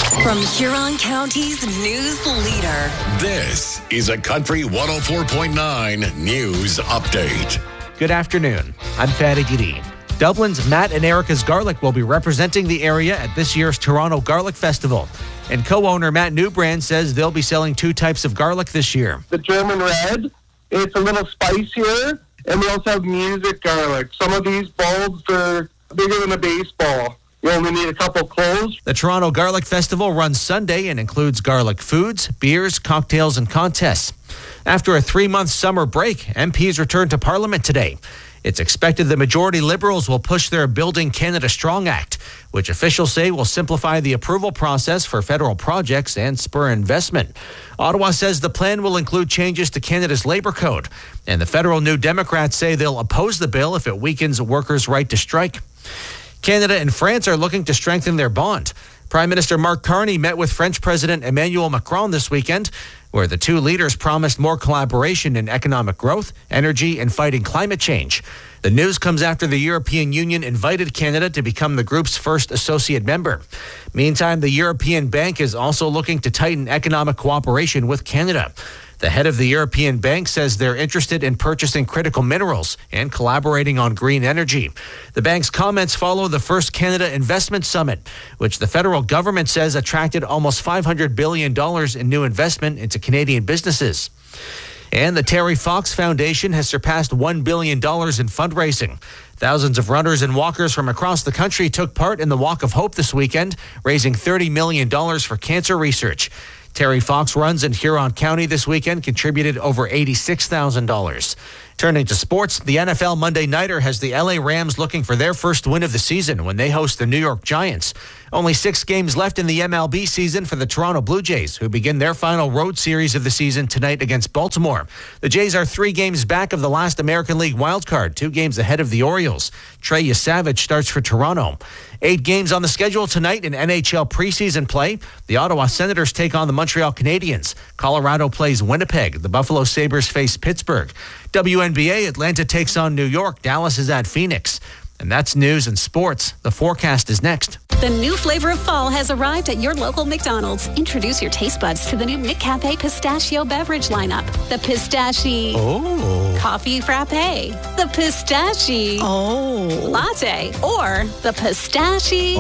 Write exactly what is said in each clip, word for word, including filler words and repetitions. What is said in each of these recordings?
From Huron County's news leader. This is a Country one oh four point nine News Update. Good afternoon. I'm Fatty Giddy. Dublin's Matt and Erica's Garlic will be representing the area at this year's Toronto Garlic Festival. And co-owner Matt Newbrand says they'll be selling two types of garlic this year. The German red, it's a little spicier, and we also have music garlic. Some of these bulbs are bigger than a baseball. You only need a couple cloves. The Toronto Garlic Festival runs Sunday and includes garlic foods, beers, cocktails, and contests. After a three-month summer break, M Ps returned to Parliament today. It's expected the majority Liberals will push their Building Canada Strong Act, which officials say will simplify the approval process for federal projects and spur investment. Ottawa says the plan will include changes to Canada's Labour Code, and the federal New Democrats say they'll oppose the bill if it weakens workers' right to strike. Canada and France are looking to strengthen their bond. Prime Minister Mark Carney met with French President Emmanuel Macron this weekend, where the two leaders promised more collaboration in economic growth, energy, and fighting climate change. The news comes after the European Union invited Canada to become the group's first associate member. Meantime, the European Bank is also looking to tighten economic cooperation with Canada. The head of the European Bank says they're interested in purchasing critical minerals and collaborating on green energy. The bank's comments follow the first Canada Investment Summit, which the federal government says attracted almost five hundred billion dollars in new investment into Canadian businesses. And the Terry Fox Foundation has surpassed one billion dollars in fundraising. Thousands of runners and walkers from across the country took part in the Walk of Hope this weekend, raising thirty million dollars for cancer research. Terry Fox runs in Huron County this weekend contributed over eighty-six thousand dollars. Turning to sports, the N F L Monday Nighter has the L A Rams looking for their first win of the season when they host the New York Giants. Only six games left in the M L B season for the Toronto Blue Jays, who begin their final road series of the season tonight against Baltimore. The Jays are three games back of the last American League wildcard, two games ahead of the Orioles. Trey Yesavage starts for Toronto. Eight games on the schedule tonight in N H L preseason play. The Ottawa Senators take on the Montreal Canadiens. Colorado plays Winnipeg. The Buffalo Sabres face Pittsburgh. W N B A, Atlanta takes on New York. Dallas is at Phoenix. And that's news and sports. The forecast is next. The new flavor of fall has arrived at your local McDonald's. Introduce your taste buds to the new McCafe Pistachio beverage lineup. The Pistachio Oh. Coffee Frappe, the Pistachio Oh. Latte, or the Pistachio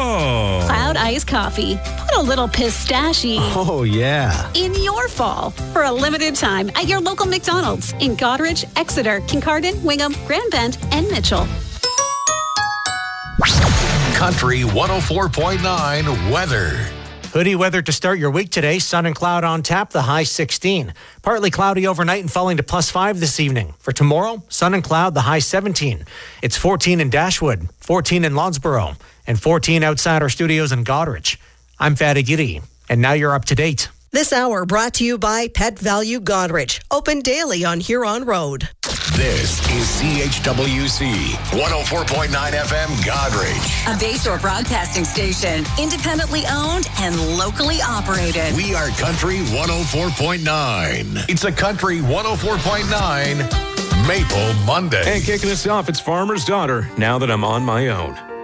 Oh. Cloud Ice Coffee. Put a little pistachio Oh, yeah. in your fall for a limited time at your local McDonald's in Goderich, Exeter, Kincardine, Wingham, Grand Bend, and Mitchell. Country one oh four point nine weather. Hoodie weather to start your week today. Sun and cloud on tap, the high sixteen. Partly cloudy overnight and falling to plus five this evening. For tomorrow, sun and cloud, the high seventeen. It's fourteen in Dashwood, fourteen in Lonsborough, and fourteen outside our studios in Goderich. I'm Fatty Giddy, and now you're up to date. This hour brought to you by Pet Value Goderich. Open daily on Huron Road. This is C H W C one oh four point nine F M Goderich. A Bayshore broadcasting station, independently owned and locally operated. We are Country one oh four point nine. It's a Country one oh four point nine Maple Monday. And kicking us off, it's Farmer's Daughter, Now That I'm on My Own.